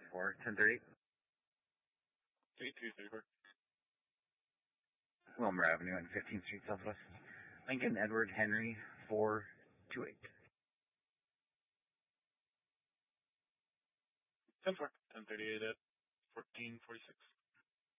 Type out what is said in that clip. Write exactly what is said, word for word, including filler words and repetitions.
thirty-four, ten thirty-eight. thirty-three thirty-four. Wilmer Avenue and fifteenth Street Southwest. Lincoln Edward Henry four two eight. ten four. ten thirty-eight at fourteen forty-six.